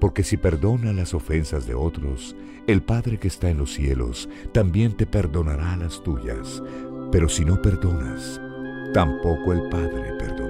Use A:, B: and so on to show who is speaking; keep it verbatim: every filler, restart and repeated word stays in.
A: Porque si perdona las ofensas de otros, el Padre que está en los cielos también te perdonará las tuyas. Pero si no perdonas, tampoco el Padre